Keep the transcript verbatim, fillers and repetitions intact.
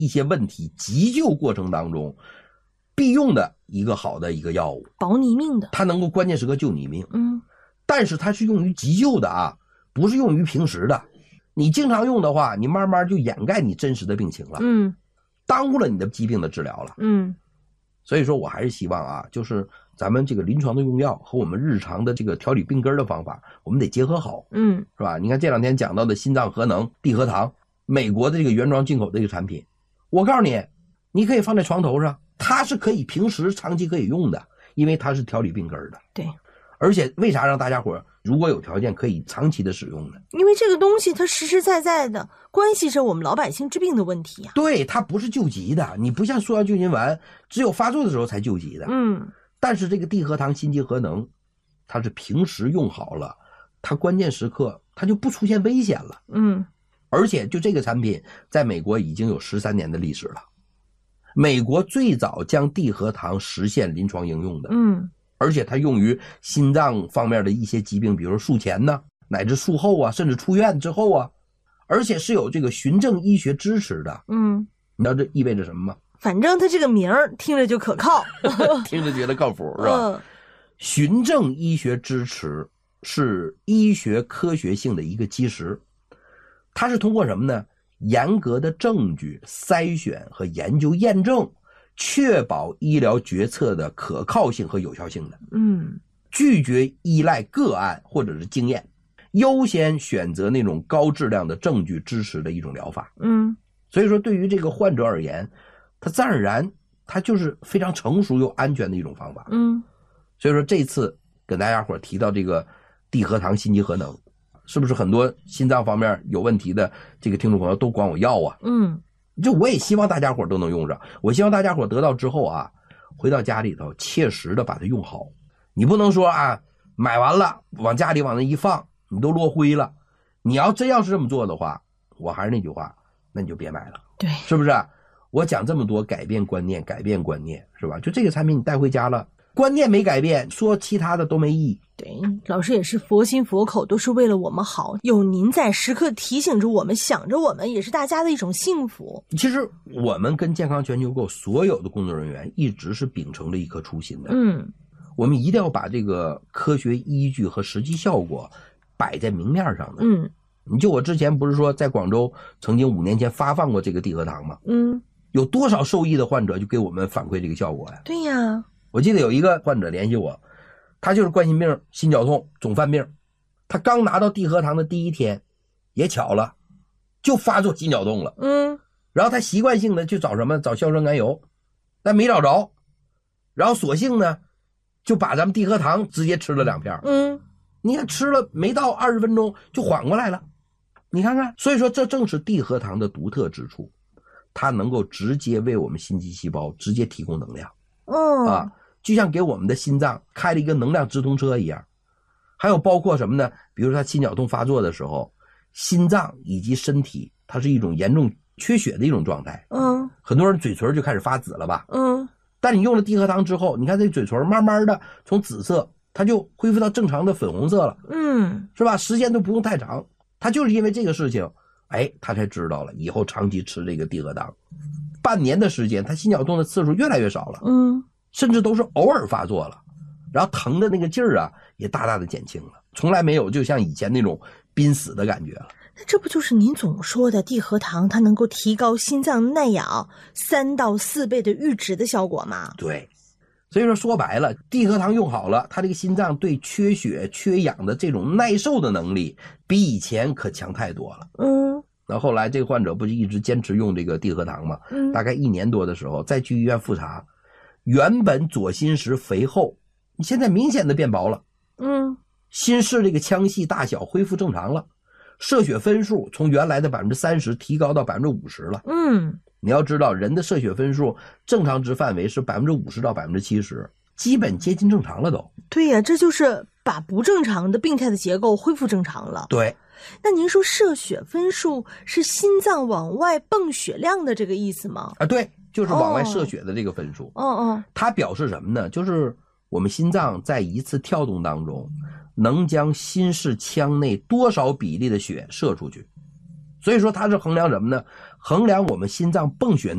一些问题急救过程当中必用的一个好的一个药物， 保你命的， 它能够关键时刻救你命。 嗯， 但是它是用于急救的啊，不是用于平时的。你经常用的话，你慢慢就掩盖你真实的病情了， 嗯， 耽误了你的疾病的治疗了。 嗯， 所以说我还是希望啊，就是咱们这个临床的用药和我们日常的这个调理病根的方法，我们得结合好， 嗯， 是吧？你看这两天讲到的心脏核能地核糖，美国的这个原装进口的这个产品，我告诉你，你可以放在床头上，它是可以平时长期可以用的，因为它是调理病根的。 对， 而且为啥让大家伙如果有条件可以长期的使用呢？ 因为这个东西它实实在在的关系着我们老百姓治病的问题啊。 对，它不是救急的，你不像输药救心丸，只有发作的时候才救急的。 嗯， 但是这个地核糖心肌核能，它是平时用好了，它关键时刻它就不出现危险了。 嗯， 而且就这个产品在美国已经有十三年的历史了，美国最早将地核糖实现临床应用的。 嗯， 而且它用于心脏方面的一些疾病，比如术前呢，乃至术后啊，甚至出院之后啊，而且是有这个循证医学支持的。 嗯， 你知道这意味着什么吗？ 反正它这个名儿听着就可靠， 听着觉得靠谱是吧？ 嗯， 循证医学支持是医学科学性的一个基石，它是通过什么呢？严格的证据筛选和研究验证，确保医疗决策的可靠性和有效性的。 嗯， 拒绝依赖个案或者是经验，优先选择那种高质量的证据支持的一种疗法。 嗯， 所以说对于这个患者而言，它自然而然它就是非常成熟又安全的一种方法。 嗯， 所以说这次跟大家伙提到这个地核糖心肌核能，是不是很多心脏方面有问题的这个听众朋友都管我要啊？ 嗯， 就我也希望大家伙都能用上，我希望大家伙得到之后啊，回到家里头切实的把它用好。你不能说啊，买完了往家里往那一放，你都落灰了。你要真要是这么做的话，我还是那句话，那你就别买了。 对， 是不是？我讲这么多，改变观念，改变观念，是吧？就这个产品你带回家了，观念没改变，说其他的都没意义。 对，老师也是佛心佛口，都是为了我们好。有您在，时刻提醒着我们，想着我们，也是大家的一种幸福。 其实我们跟健康全球购所有的工作人员一直是秉承着一颗初心的。 嗯， 我们一定要把这个科学依据和实际效果摆在明面上的。 嗯， 你就我之前不是说在广州曾经五年前发放过这个地核糖吗？ 嗯， 有多少受益的患者就给我们反馈这个效果呀？ 对呀， 我记得有一个患者联系我，他就是冠心病、心绞痛、总犯病，他刚拿到地核糖的第一天，也巧了，就发作心绞痛了。 嗯， 然后他习惯性的去找什么？找硝酸甘油，但没找着，然后索性呢，就把咱们地核糖直接吃了两片。 嗯， 你看吃了没到二十分钟就缓过来了，你看看，所以说这正是地核糖的独特之处，它能够直接为我们心肌细胞直接提供能量。 哦， 啊，就像给我们的心脏开了一个能量直通车一样。还有包括什么呢？比如说他心绞痛发作的时候，心脏以及身体它是一种严重缺血的一种状态。 嗯， 很多人嘴唇就开始发紫了吧？ 嗯， 但你用了地核糖之后，你看这嘴唇慢慢的从紫色它就恢复到正常的粉红色了。 嗯， 是吧？时间都不用太长，他就是因为这个事情，哎，他才知道了以后长期吃这个地核糖，半年的时间，他心绞痛的次数越来越少了。 嗯， 甚至都是偶尔发作了，然后疼的那个劲儿啊也大大的减轻了，从来没有就像以前那种濒死的感觉了。 那这不就是您总说的地核糖它能够提高心脏耐氧三到四倍的阈值的效果吗？ 对，所以说说白了，地核糖用好了，它这个心脏对缺血缺氧的这种耐受的能力比以前可强太多了。 嗯， 那后来这个患者不是一直坚持用这个地核糖吗？ 嗯， 大概一年多的时候再去医院复查，原本左心室肥厚，你现在明显的变薄了。 嗯， 心室这个腔隙大小恢复正常了，射血分数从原来的 百分之三十 提高到 百分之五十 了。 嗯， 你要知道人的射血分数正常值范围是 百分之五十 到 百分之七十， 基本接近正常了都。 对呀，这就是把不正常的病态的结构恢复正常了。 对， 那您说射血分数是心脏往外泵血量的这个意思吗？ 啊，对，就是往外射血的这个分数。 哦哦， 它表示什么呢？就是我们心脏在一次跳动当中能将心室腔内多少比例的血射出去。所以说它是衡量什么呢？衡量我们心脏泵血